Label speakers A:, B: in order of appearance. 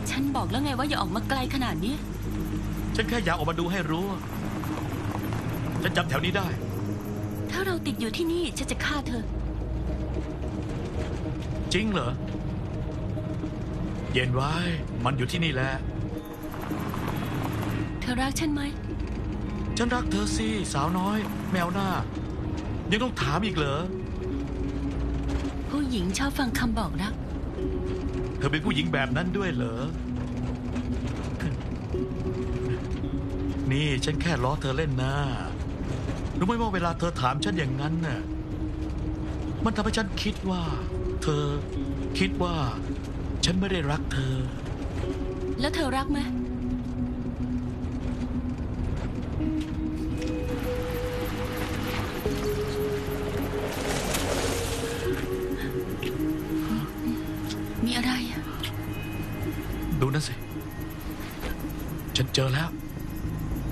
A: ฉันบอกแล้วไงว่าอย่าออกมาไกลขนาดนี้
B: ฉันแค่อยากออกมาดูให้รู้ฉันจำแถวนี้ได้
A: ถ้าเราติดอยู่ที่นี่ฉันจะฆ่าเธอ
B: จริงเหรอเย็นไว้มันอยู่ที่นี่แหละ
A: เธอรักฉันไหม
B: ฉันรักเธอสิสาวน้อยแมวหน้ายังต้องถามอีกเหรอ
A: ผู้หญิงชอบฟังคำบอกรัก
B: เธอเป็นผู้หญิงแบบนั้นด้วยเหรอนี่ฉันแค่ล้อเธอเล่นนะรู้ไหมว่าเวลาเธอถามฉันอย่างนั้นน่ะมันทำให้ฉันคิดว่าเธอคิดว่าฉันไม่ได้รักเธอ
A: แล้วเธอรักไหมมีอะไรอ่ะ
B: ดูนั่นสิฉันเจอแล้ว